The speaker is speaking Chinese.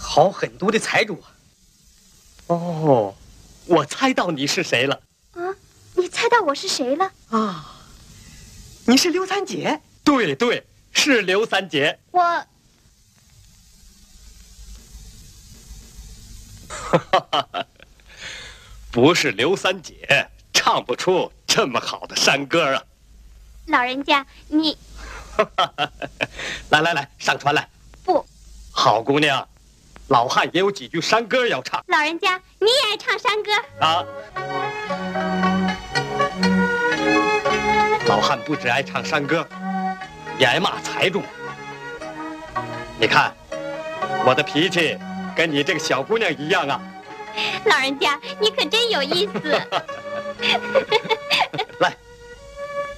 好狠毒的财主啊！ 哦，我猜到你是谁了。 啊，你猜到我是谁了？ 啊，你是刘三姐？ 对对，是刘三姐。 我， 不是刘三姐，唱不出这么好的山歌啊。 老人家，你来来来，上船来。 不， 好姑娘，老汉也有几句山歌要唱。 老人家，你也爱唱山歌啊？老汉不只爱唱山歌，也爱骂财主。你看，我的脾气跟你这个小姑娘一样啊。 老人家，你可真有意思。